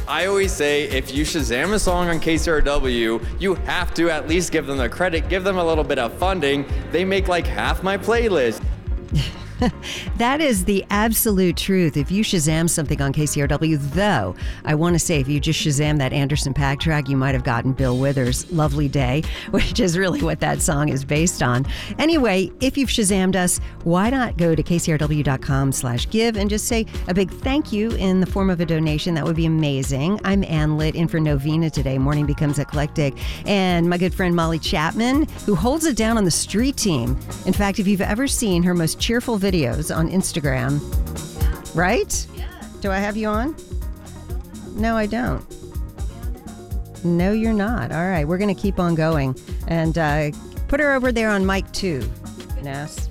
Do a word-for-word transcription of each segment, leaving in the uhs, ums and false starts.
I always say if you Shazam a song on K C R W, you have to at least give them the credit, give them a little bit of funding. They make like half my playlist. That is the absolute truth. If you Shazam something on K C R W, though, I want to say if you just Shazam that Anderson .Paak track, you might have gotten Bill Withers' Lovely Day, which is really what that song is based on. Anyway, if you've Shazammed us, why not go to kcrw.com slash give and just say a big thank you in the form of a donation? That would be amazing. I'm Ann Litt in for Novena today. Morning Becomes Eclectic. And my good friend Molly Chapman, who holds it down on the street team. In fact, if you've ever seen her most cheerful videos on Instagram, right? Yeah. Do I have you on? No, I don't. No, you're not. All right, we're going to keep on going. And uh, put her over there on mic two, Ness.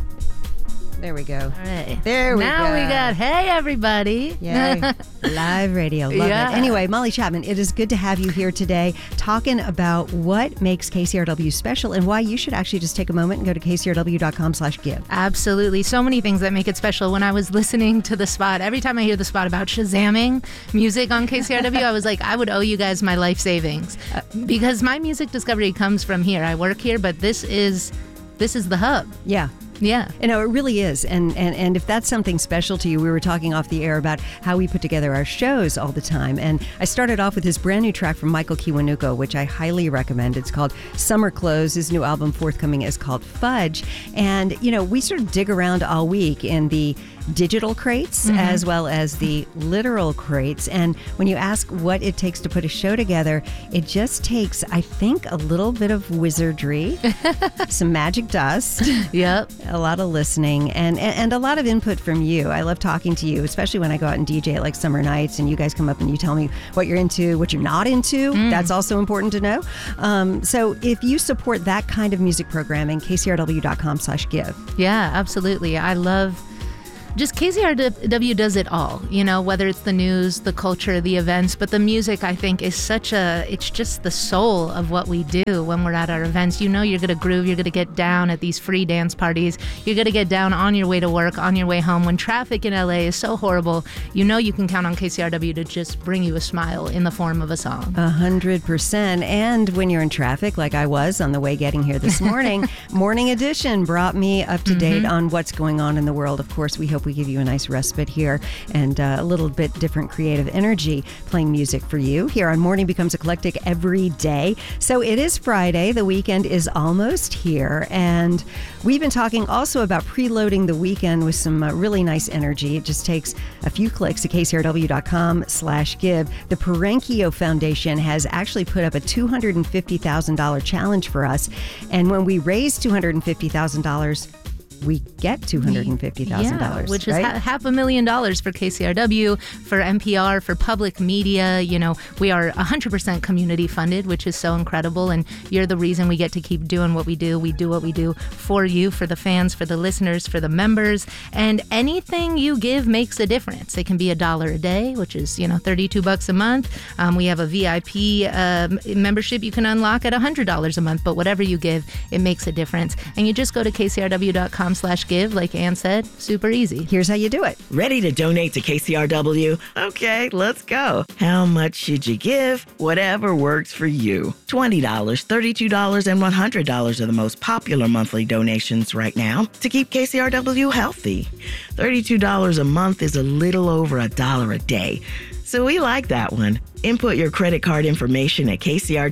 There we go. All right. There we now go. Now we got, hey, everybody. Yay. Live radio. Love Yeah. it. Anyway, Molly Chapman, it is good to have you here today talking about what makes K C R W special and why you should actually just take a moment and go to kcrw.com slash give. Absolutely. So many things that make it special. When I was listening to the spot, every time I hear the spot about Shazamming music on K C R W, I was like, I would owe you guys my life savings. Uh, because my music discovery comes from here. I work here, but this is this is the hub. Yeah. Yeah. You know, it really is. And, and and if that's something special to you, we were talking off the air about how we put together our shows all the time. And I started off with this brand new track from Michael Kiwanuka, which I highly recommend. It's called Summer Clothes. His new album forthcoming is called Fudge. And, you know, we sort of dig around all week in the digital crates mm-hmm. as well as the literal crates. And when you ask what it takes to put a show together, it just takes, I think, a little bit of wizardry, some magic dust. Yep. A lot of listening and, and and a lot of input from you. I love talking to you, especially when I go out and D J at like summer nights and you guys come up and you tell me what you're into, what you're not into. Mm. That's also important to know. Um, so if you support that kind of music programming, kcrw.com slash give. Yeah, absolutely. I love just K C R W does it all, you know, whether it's the news, the culture, the events, but the music, I think, is such a, it's just the soul of what we do when we're at our events. You know, you're going to groove, you're going to get down at these free dance parties, you're going to get down on your way to work, on your way home. When traffic in L A is so horrible, you know you can count on K C R W to just bring you a smile in the form of a song. A hundred percent. And when you're in traffic, like I was on the way getting here this morning, Morning Edition brought me up to date mm-hmm. on what's going on in the world. Of course, we hope we give you a nice respite here and uh, a little bit different creative energy playing music for you here on Morning Becomes Eclectic every day. So it is Friday. The weekend is almost here. And we've been talking also about preloading the weekend with some uh, really nice energy. It just takes a few clicks at kcrw.com slash give. The Perenkio Foundation has actually put up a two hundred fifty thousand dollars challenge for us. And when we raise two hundred fifty thousand dollars, we get two hundred fifty thousand dollars. Yeah, which right? is ha- half a million dollars for K C R W, for N P R, for public media. You know, we are one hundred percent community funded, which is so incredible. And you're the reason we get to keep doing what we do. We do what we do for you, for the fans, for the listeners, for the members. And anything you give makes a difference. It can be a dollar a day, which is, you know, thirty-two bucks a month. Um, we have a V I P uh, membership you can unlock at one hundred dollars a month. But whatever you give, it makes a difference. And you just go to kcrw.com slash give, like Ann said. Super easy. Here's how you do it. Ready to donate to K C R W? Okay, let's go. How much should you give? Whatever works for you. twenty dollars, thirty-two dollars, and one hundred dollars are the most popular monthly donations right now to keep K C R W healthy. thirty-two dollars a month is a little over a dollar a day. So we like that one. Input your credit card information at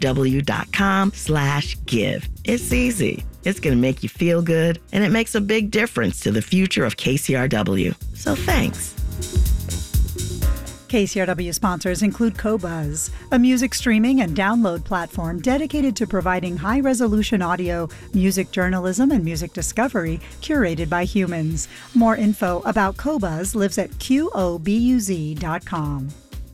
kcrw.com slash give. It's easy. It's going to make you feel good, and it makes a big difference to the future of K C R W. So thanks. K C R W sponsors include Qobuz, a music streaming and download platform dedicated to providing high-resolution audio, music journalism, and music discovery curated by humans. More info about Qobuz lives at Q O B U Z dot com.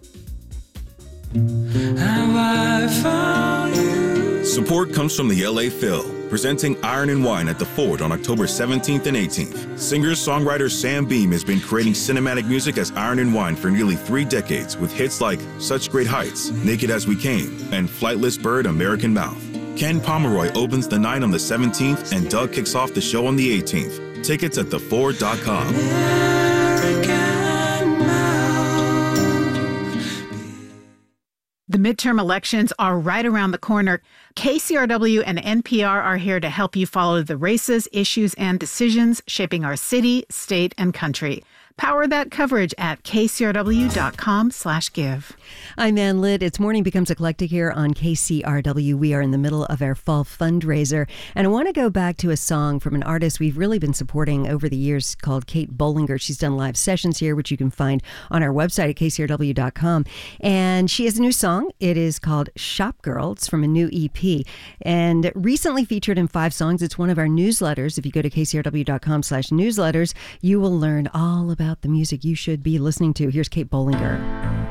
Support comes from the L A Phil, presenting Iron and Wine at the Ford on October seventeenth and eighteenth. Singer-songwriter Sam Beam has been creating cinematic music as Iron and Wine for nearly three decades with hits like Such Great Heights, Naked As We Came, and Flightless Bird, American Mouth. Ken Pomeroy opens the night on the seventeenth and Doug kicks off the show on the eighteenth. Tickets at the ford dot com. The midterm elections are right around the corner. K C R W and N P R are here to help you follow the races, issues, and decisions shaping our city, state, and country. Power that coverage at kcrw.com slash give. I'm Ann Litt. It's Morning Becomes Eclectic here on K C R W. We are in the middle of our fall fundraiser. And I want to go back to a song from an artist we've really been supporting over the years called Kate Bollinger. She's done live sessions here, which you can find on our website at k c r w dot com. And she has a new song. It is called Shop Girl. It's from a new E P. And recently featured in five songs. It's one of our newsletters. If you go to k c r w dot com slash newsletters, you will learn all about the music you should be listening to. Here's Kate Bollinger.